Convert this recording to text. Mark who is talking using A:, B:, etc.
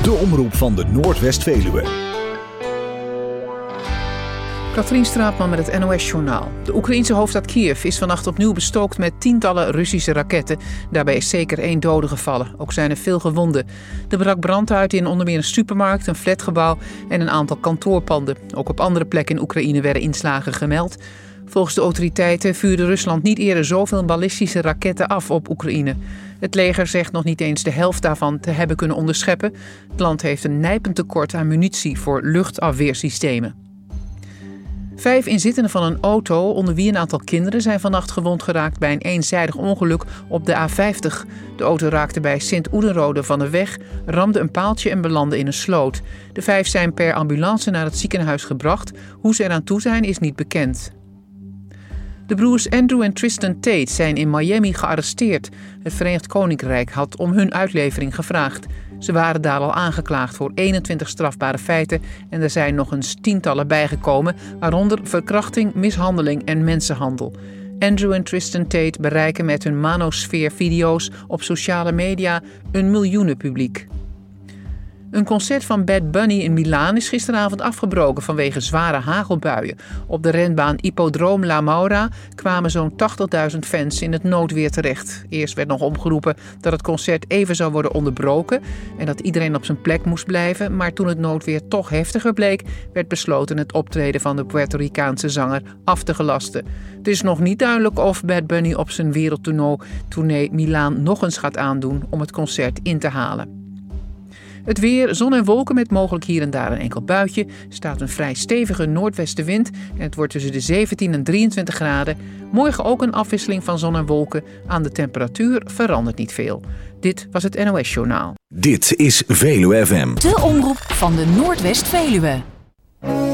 A: De omroep van de Noordwest-Veluwe.
B: Katrien Straatman met het NOS-journaal. De Oekraïense hoofdstad Kiev is vannacht opnieuw bestookt met tientallen Russische raketten. Daarbij is zeker 1 dode gevallen. Ook zijn er veel gewonden. Er brak brand uit in onder meer een supermarkt, een flatgebouw en een aantal kantoorpanden. Ook op andere plekken in Oekraïne werden inslagen gemeld. Volgens de autoriteiten vuurde Rusland niet eerder zoveel ballistische raketten af op Oekraïne. Het leger zegt nog niet eens de helft daarvan te hebben kunnen onderscheppen. Het land heeft een nijpend tekort aan munitie voor luchtafweersystemen. 5 inzittenden van een auto, onder wie een aantal kinderen, zijn vannacht gewond geraakt bij een eenzijdig ongeluk op de A50. De auto raakte bij Sint-Oedenrode van de weg, ramde een paaltje en belandde in een sloot. De 5 zijn per ambulance naar het ziekenhuis gebracht. Hoe ze eraan toe zijn is niet bekend. De broers Andrew en Tristan Tate zijn in Miami gearresteerd. Het Verenigd Koninkrijk had om hun uitlevering gevraagd. Ze waren daar al aangeklaagd voor 21 strafbare feiten en er zijn nog eens tientallen bijgekomen, waaronder verkrachting, mishandeling en mensenhandel. Andrew en Tristan Tate bereiken met hun Manosphere-video's op sociale media een miljoenenpubliek. Een concert van Bad Bunny in Milaan is gisteravond afgebroken vanwege zware hagelbuien. Op de renbaan Ippodroom La Maura kwamen zo'n 80.000 fans in het noodweer terecht. Eerst werd nog opgeroepen dat het concert even zou worden onderbroken en dat iedereen op zijn plek moest blijven. Maar toen het noodweer toch heftiger bleek, werd besloten het optreden van de Puerto Ricaanse zanger af te gelasten. Het is nog niet duidelijk of Bad Bunny op zijn wereldtournee Milaan nog eens gaat aandoen om het concert in te halen. Het weer, zon en wolken met mogelijk hier en daar een enkel buitje. Er staat een vrij stevige noordwestenwind en het wordt tussen de 17 en 23 graden. Morgen ook een afwisseling van zon en wolken. Aan de temperatuur verandert niet veel. Dit was het NOS-journaal.
A: Dit is Veluwe FM.
C: De omroep van de Noordwest-Veluwe.